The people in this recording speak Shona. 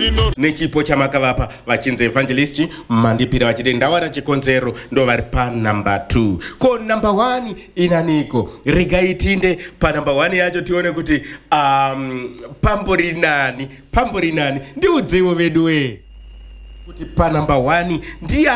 nechipo chamakavapa vachinzi Evangelist mandipira vachiti ndawana chikonzero ndo vari panumber 2. Ko number 1 inaniko rigaitinde panumber 1 yacho tione kuti pambori nani ndiudziwo vedu kuti panumber 1 ndiye